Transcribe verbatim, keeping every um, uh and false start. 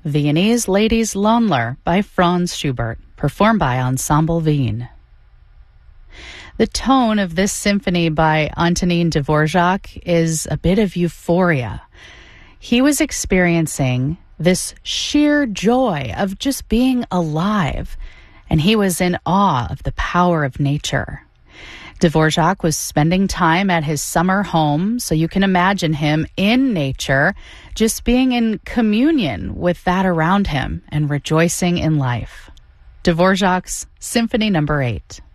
Viennese Ladies Lommler by Franz Schubert, performed by Ensemble Wien. The tone of this symphony by Antonin Dvorak is a bit of euphoria. He was experiencing this sheer joy of just being alive, and he was in awe of the power of nature. Dvorak was spending time at his summer home, so you can imagine him in nature, just being in communion with that around him and rejoicing in life. Dvorak's Symphony Number eight.